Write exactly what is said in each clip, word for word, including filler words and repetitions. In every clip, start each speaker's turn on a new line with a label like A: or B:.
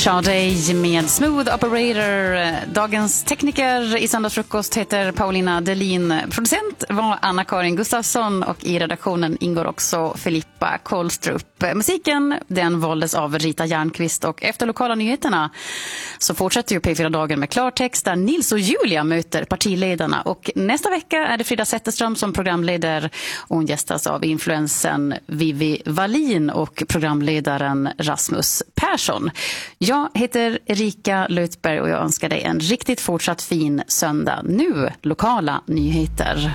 A: Sade med Smooth Operator. Dagens tekniker i Söndagsfrukost heter Paulina Delin. Producent var Anna-Karin Gustafsson och i redaktionen ingår också Filippa Kolstrup. Musiken den valdes av Rita Järnqvist och efter lokala nyheterna så fortsätter ju P fyra-dagen med klartext där Nils och Julia möter partiledarna och nästa vecka är det Frida Zetterström som programleder och hon gästas av influensen Vivi Wallin och programledaren Rasmus Persson. Jag heter Erika Lötberg och jag önskar dig en riktigt fortsatt fin söndag. Nu lokala nyheter.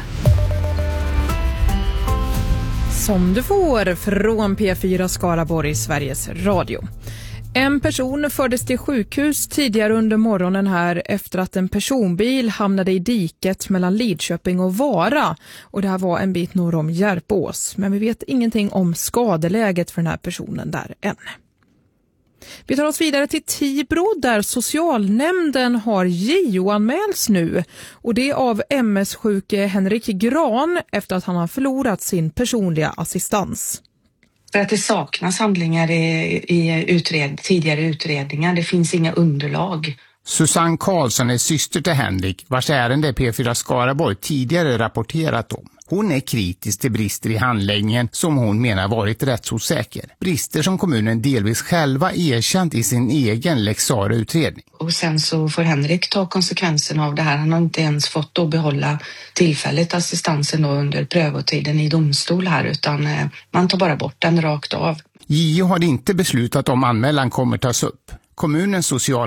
B: Som du får från P fyra Skaraborg, Sveriges Radio. En person fördes till sjukhus tidigare under morgonen här efter att en personbil hamnade i diket mellan Lidköping och Vara. Och det här var en bit norr om Järpås. Men vi vet ingenting om skadeläget för den här personen där än. Vi tar oss vidare till Tibro där socialnämnden har J O-anmäls nu och det av M S-sjuke Henrik Gran efter att han har förlorat sin personliga assistans.
C: För att det saknas handlingar i, i utred, tidigare utredningar, det finns inga underlag.
D: Susanne Karlsson är syster till Henrik vars ärende P fyra Skaraborg tidigare rapporterat om. Hon är kritisk till brister i handläggningen som hon menar varit rättsosäker. Brister som kommunen delvis själva erkänt i sin egen Lex Sarah-utredning.
C: Och sen så får Henrik ta konsekvenserna av det här. Han har inte ens fått att behålla tillfälligt assistansen då under prövotiden i domstol här utan eh, man tar bara bort den rakt av.
D: J O hade inte beslutat om anmälan kommer tas upp. Kommunens social